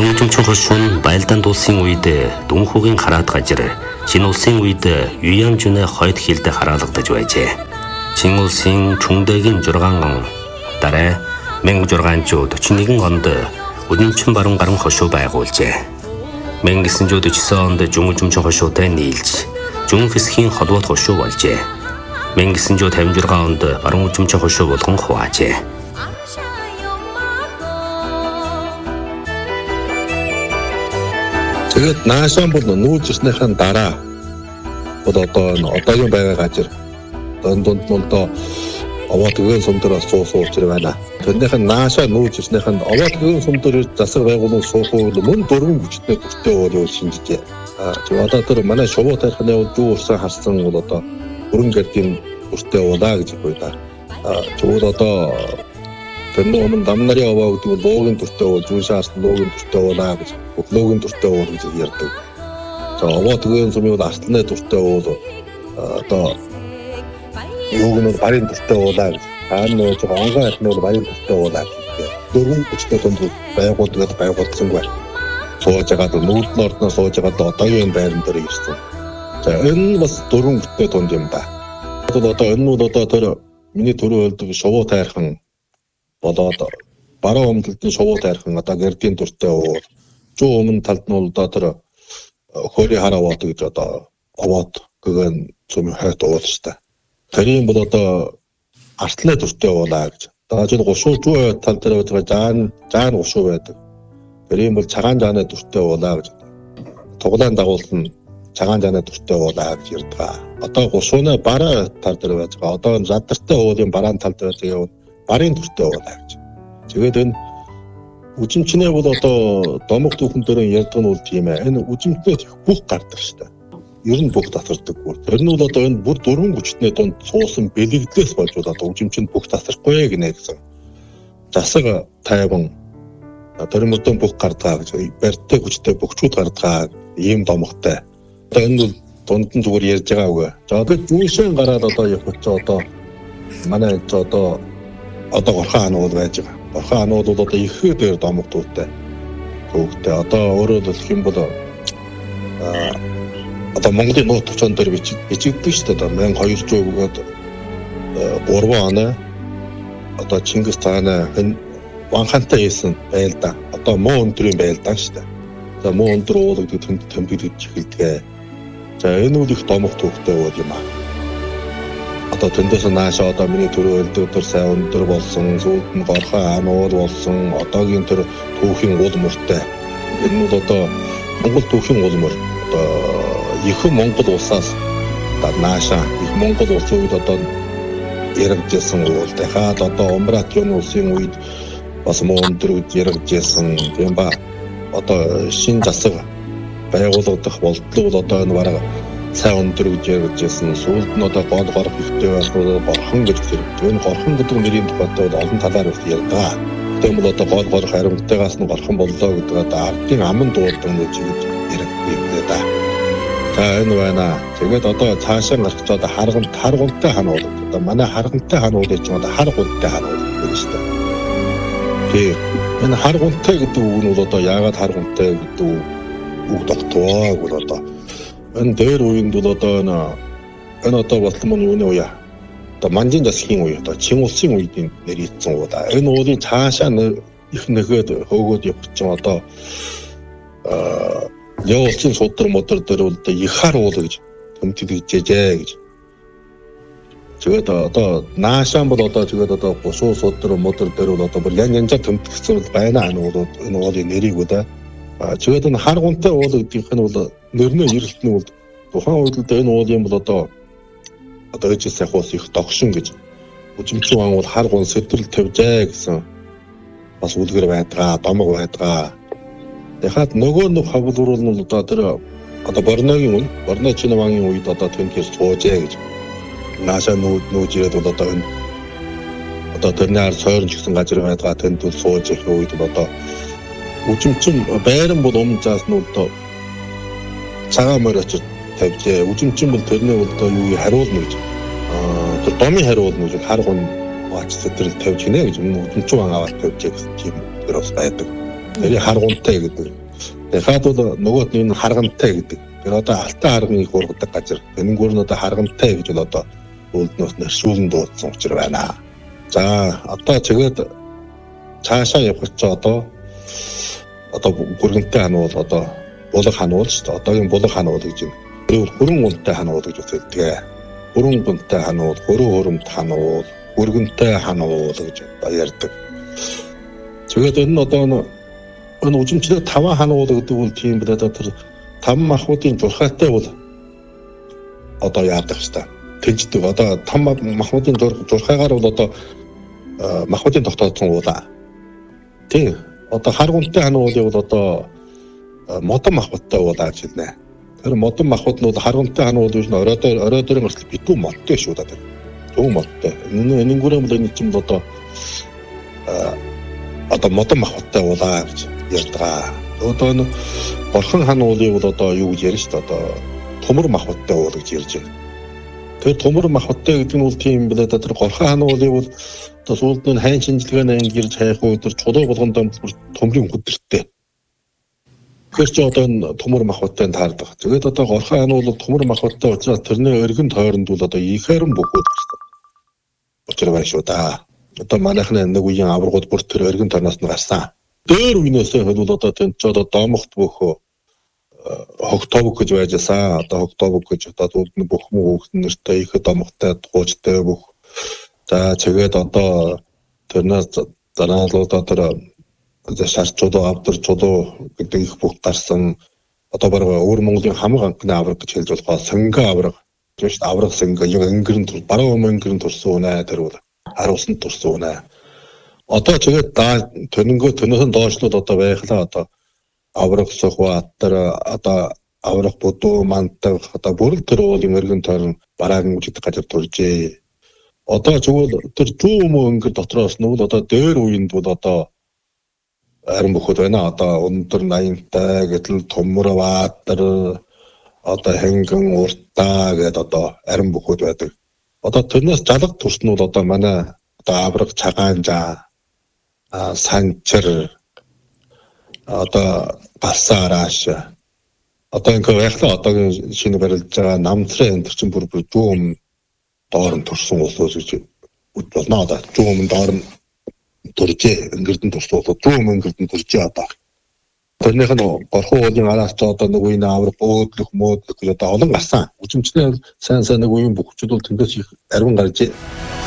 баруун жимчин хошуун Байлдан улсын үед Дүнхүүгийн хараат гажир Чин улсын үед Юямжүнэ хойд хилдэ хараалгадаж байжээ. Чин улсын Чүндэгийн 6 он дараа 1641 онд Удимчин баруун гарan хошуу байгуулжээ. 1949 онд Жунгүн жимчин хошуутай нийлж Жунгүн хэсгийн холбоот хошуу болжээ. 1956 онд баруун жимчин хошуу болгон хуваажээ. Тэгээд наашаан бол нүүж ирснийхэн дараа одоогийн байгаа газар дунд нь овоо төгөн сум дээр сууж байна. Тэрнийхэн наашаа нүүж ирснийхэн овоо төгөн сум дээр засаг байгууллагын суухыг мөн дөрвөн хүчтэй төвтэй өөрөө шинжижээ. Одоо тэр манай шувуу тарихны юу урсан харсан бол өрн гэрдийн бүртээ удаа гэж байна. Тэгвэл тэрний өмнө дам нарын овоо гэдэг нь луугийн төртөө зүүншээс луугийн төртөө удаа гэж луугийн төртөө уур гэж ярьдаг. Овоо төгөн сумын артланы төртөө уур юуг нь барийн төртөө удаа гэж. Нөө жоо онгой артланы барийн төртөө удаа гэж. Дөрвөн хүчтэй тунд байгуулсан байна. Сууж байгаад нүүдний ордноос сууж байгаад одоогийн байран дээр ирсэн. Энэ бас дөрвөн хүчтэй тунд юм да. Энэ нь тэр миний төрөө хэлдэг шувуу тайрхан болоод баруун өмнөдний шувуу тайрхан гэрдийн төртөө уур. Зүүн өмнө талд нь тэр хөрийн хараа бод гэж овоод гэгэн цөмийн хойд уур штэ. Тэрийн бол артлын төртөө уулаа гэж. Жин гушуу зүүн тал дээр жаан гушуу байдаг. Тэрийн бол цагаан жааны төртөө уулаа гэж. Туглаан дагуулсан цагаан жааны төртөө уулаа гэж ярьдаг. Гушууны бараа тал дээр байж байгаа. Задартай уулын бараан тал дээр тэгээ барийн төртөө уулаа гэж. Тэгээд энэ үжимчнээ бол домог түүхэн дээр ярьдаг нь бол тийм ээ. Энэ үжимчнээ бүх гардаг штэ. Ер нь бүх татвардаг бүр. Тэр нь бол энэ бүр дөрвөн хүчтний донд суусан бэлэгдлээс болж үжимчэнд бүх татвархгүй гинэ гэсэн. Засаг тайван тэр мөрдөн бүх гардаг гэж. Барьтай хүчтэй бөхчүүд гардаг ийм домогтой. Энэ бол дунд нь зүгээр ярьж байгаа үгүй. Тэгээд зүүшэн гараад явах манай горхон анууд байж байгаа. Горхон анууд бол ихээр дээр домог дуутай. Хөөгтэй өөрөө л хэм бол Монголын нууц төвчөн дээр бичигддэг шүү дээ. 1200 бөгөөд 3 оноо Чингис хааны ванхантай хийсэн байл да. Муу өндрийн байл да шүү дээ. Муу өндөр уулагддаг тэмдэглэж эхэлдэг. Энэ үл их домог төвхтэй бол юм аа. Тэндээс наашаа миний төрөө хэлдэг тэр сайн өндөр болсон, сүүлд нь горхон анууд болсон, одоогийн тэр түүхийн улмөртэй. Энэ бол Монгол түүхийн улмөр. Ихэнх Монгол улсаас наашаа их Монгол улсын үед яригдсан уултайхаа Умбратын улсын үед бас муу өндөр үед яригдсан юм ба. Шинэ засаг байгуулагдах болтлоо энэ бараг сайн өндөр гэж яригдсан. Сүүлд нь гол горох ихтэй байхад горхон гэж зэрэгдэг. Энэ горхон гэдэг нэрийн тухайд олон талаар бас ярьдаг. Тэгвэл гол горох харимттайгаас нь горхон боллоо гэдэг ардын аман дуулдаг гэж яригддаг да. Энэ байна. Тэгээд цаашаа гарч харгунтай хан уулаа. Манай харгунтай хан уулаа ч харгунтай хан уулаа гэж байна. Тэгээд энэ харгунтай гэдэг үг нь бол яагаад харгунтай гэдэг үг тогтвоо гэж энэ дээр үеинд бол энэ болтмон юуны үе. Манжин засгийн үе. Чин улсын үеийн нэрийдсэн уу. Энэ уулын цаашаа их нэгэд хөөгөөд явж байгаа явуулсан судар мотор дээр бол их хар уул гэж тэмдэглэжээ гэж. Тэгээд наашаан бол гусуу судар мотор дээр бол бүр янзаар тэмдэглэсэн байна. Энэ уулын нэрийг үү. Тэгээд энэ харгунтай уул гэдгийнх нь бол нэрнээ эрэлтний бол тухайн үед энэ уулын бол ээжээс ахуус их догшин гэж үжимчин ан бол харгун сэтрэл тавьжээ гэсэн бас үлгэр байдгаа, домог байдгаа. Яхад нөгөө хавлуурал нь тэр Борногийн Борно Чинавангийн үед тэнхээс суужээ гэж. Наашаа нүүж ирээд бол энэ тэрнээр сойрч гэсэн газар байдгаа тэнд сууж их үед үжимчин байран бол өмнө заас нь цагаан морь очиж тавьжээ. Үжимчин бол тэрний юу хариулна гэж. Тэр домын хариулна гэж харгун аач сэтрэл тавьж гинэ гэж үжимчин аваад тавьжээ гэсэн тийм тэр бас байдаг. Нэрийг харгуунтай гэдэг. Дахиад бол нөгөөд нь харгантай гэдэг. Тэр одоо алтан харганы их ургадаг газар. Энэнгүүр нь одоо харгантай гэж бол одоо үлднөөс нэршүүлэн дуудсан учраас байна. За одоо тэгээд цаашаа явах чи одоо гүргэнтэй хан бол одоо булаг хан бол шүү дээ. Одоогийн булаг хан бол гэж юм. Тэр хүрэн унтай хан бол гэж үздэг. Хүрэн унтай хан бол хөрөө хөрөмт хан бол гүргэнтэй хан бол гэж ярьдаг. Тэгээд энэ одоо энэ үжимчлээ 5 хан бол гэдэг бол тийм бид одоо тэр 5 махбодын журхаатай бол одоо яадаг хэвээр тэнцдэг. Одоо 5 махбодын журхаагаар бол одоо махбодын тогтооцсон уулаа. Тийм. Одоо харгуунтай хан бол одоо модон махбодтай уулаа гэж хэлнэ. Тэр модон махбод нь бол харгуунтай хан бол юу орой дөрөв гарч битүү модтой шүү дээ. Зөв модтой. Энэнгүүрээ бол энэ чинь одоо модон махбодтай уулаа гэж ярьдаг. Одоо энэ Борхон хан уулыг бол одоо юу гэж ярина шүү дээ. Одоо тумар махбодтай уул гэж ярьж байна. Тэр тумар махбодтай гэдэг нь бол тийм билээ. Тэр Горхон хан уулыг бол одоо сүүлд нь хайн шинжилгээний анги гэрж хайх уу тэр чулуу болгонд төмрийн хөдөлттэй. Тэгэхээр ч одоо энэ тумар махбодтай таардаг. Тэгээд одоо Горхон хан уулыг тумар махбодтай учраас тэрний өргөн тойронд бол одоо ихээрэн бөхөөд гарсан. Учир байна шүү да. Одоо манайхны нэг үеийн аваргууд бүр тэр өргөн тойроноос нь гарсан. Дээр үенээсээ хөл одоо тэнд ч одоо доомогт бөхөө хогтоог гэж байжсан. Одоо хогтоог гэж одоо зүудний бүх хүүхэд нэртэй их доомогтой дуучтай бүх. За тэгээд одоо тэрнээс занаалуудаа тэр шарчууд авдарчууд гэдэг их бүх гарсан. Одоо бараг өвөр Монголын хамаг анхны авраг гэж хэлж болох сэнгэ авраг. Тэгэж авраг сэнгэ яг өнгөрн тур бараг өнгөрн турсан үнэ тэр бол харуулсан турсан үнэ. Одоо тэгээд төнөнгөө төнөөсөн доошлууд одоо байхлаа одоо авраг сухватар одоо авраг будуу мантаг одоо бүрэл тэр уулын өргөн тойрон бараагийн үжигдэх газар туржээ. Одоо зөвхөн тэр зүүн өнгөр дотроос нь бол одоо дээр үеинд бол одоо харин бөхөд байна. Одоо өндөр 80-тай гэтэл тумар ваатар одоо хэнгэн уртаа гэдэг одоо харин бөхөд байдаг. Одоо тэрнээс жалга турсан нь бол одоо манай одоо авраг цагаанжаа санчир одоо басаарааш одоо ингээ байхлаа одоогийн шинэ барилж байгаа намтрын энэ чинь бүр зүүн доор нь турсан улсууд гэж болно. Одоо зүүн доор нь туржээ өнгөрдөн турсан улсууд зүүн өнгөрдөн туржээ одоо. Тэрнийх нь Горхон уулын араас ч одоо нэг үеийн авраг өөдлөх мөөдлөх гэж одоо олон гарсан. Үжимчний сайн нэг үеийн бүхчүүд бол тэндээс их арвин гаржээ.